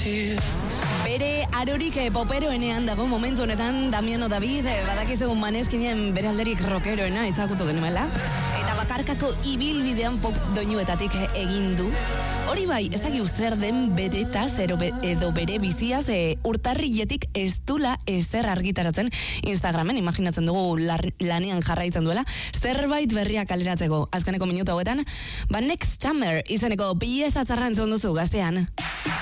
Bere arorik poperoenean dago momentu honetan Damiano David, badakizu Maneskinen bere alderik rockeroena ezagutu genuela, eta bakarkako ibilbidean pop doinuetatik egin du. Hori bai, ez dakiu zer den beretaz edo bere biziaz urtarriletik ez dula ezer argitaratzen Instagramen, imaginatzen dugu lanean jarraitzen duela, zerbait berriak kaleratzeko. Azkeneko minutu hauetan, Next Summer izeneko pieza txarra entzun duzu gaztean.